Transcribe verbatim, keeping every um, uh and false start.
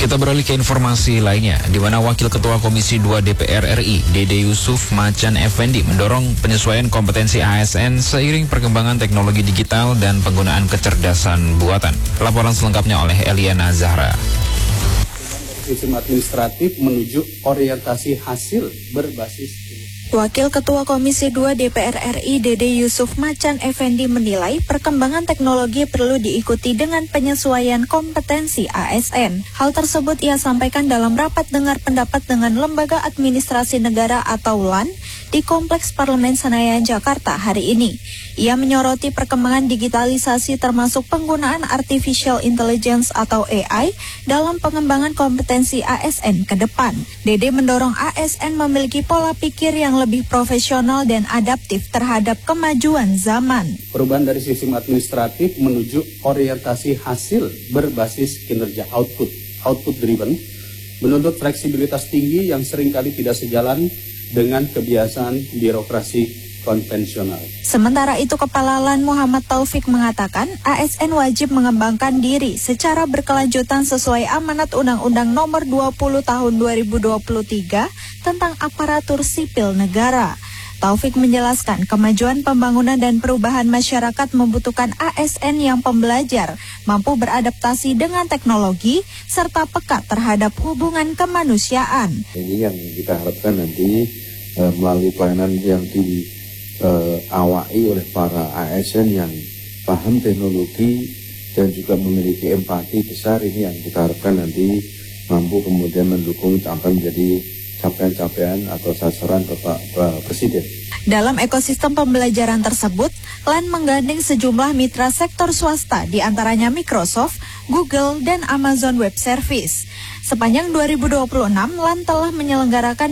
Kita beralih ke informasi lainnya, di mana Wakil Ketua Komisi dua D P R R I, Dede Yusuf Macan Effendi, mendorong penyesuaian kompetensi A S N seiring perkembangan teknologi digital dan penggunaan kecerdasan buatan. Laporan selengkapnya oleh Eliana Zahra. Sistem administratif menuju orientasi hasil berbasis. Wakil Ketua Komisi dua D P R R I Dede Yusuf Macan Effendi menilai perkembangan teknologi perlu diikuti dengan penyesuaian kompetensi A S N. Hal tersebut ia sampaikan dalam rapat dengar pendapat dengan Lembaga Administrasi Negara atau L A N di Kompleks Parlemen Senayan, Jakarta hari ini. Ia menyoroti perkembangan digitalisasi termasuk penggunaan Artificial Intelligence atau A I dalam pengembangan kompetensi A S N ke depan. Dede mendorong A S N memiliki pola pikir yang lebih profesional dan adaptif terhadap kemajuan zaman. Perubahan dari sistem administratif menuju orientasi hasil berbasis kinerja output, output driven, menuntut fleksibilitas tinggi yang seringkali tidak sejalan dengan kebiasaan birokrasi konvensional. Sementara itu, Kepala L A N Muhammad Taufik mengatakan A S N wajib mengembangkan diri secara berkelanjutan sesuai amanat Undang-Undang Nomor dua puluh Tahun dua ribu dua puluh tiga tentang aparatur sipil negara. Taufik menjelaskan kemajuan pembangunan dan perubahan masyarakat membutuhkan A S N yang pembelajar, mampu beradaptasi dengan teknologi, serta peka terhadap hubungan kemanusiaan. Ini yang kita harapkan nanti e, melalui pelayanan yang diawai oleh para A S N yang paham teknologi dan juga memiliki empati besar, ini yang kita harapkan nanti mampu kemudian mendukung sampai menjadi capaian-capaian atau sasaran Bapak Presiden. Dalam ekosistem pembelajaran tersebut, L A N menggandeng sejumlah mitra sektor swasta, diantaranya Microsoft, Google, dan Amazon Web Service. Sepanjang dua ribu dua puluh enam, L A N telah menyelenggarakan